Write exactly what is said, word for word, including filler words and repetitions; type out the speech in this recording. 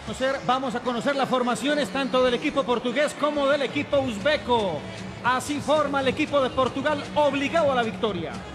Conocer- Vamos a conocer las formaciones tanto del equipo portugués como del equipo uzbeco. Así forma el equipo de Portugal obligado a la victoria.